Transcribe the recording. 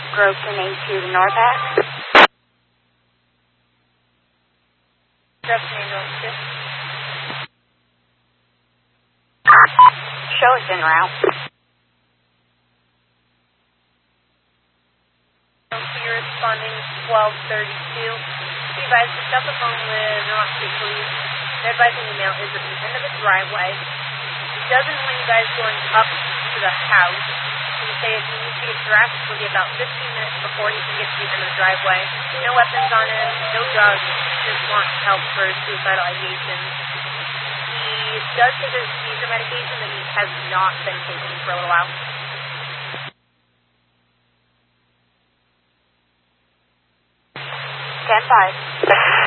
Groveton A2 to NORPAC. Groveton A2. Show is en route. So you're responding 1232. Be advised to stop the phone with North State Police. They're advising the male is at the end of the driveway. He doesn't want you guys going up to the house. He say if he needs to get dressed, it'll be about 15 minutes before he can get to the end of the driveway. No weapons on him, no drugs, just wants help for suicidal ideation. He does take a seizure medication that he has not been taking for a little while. Stand by.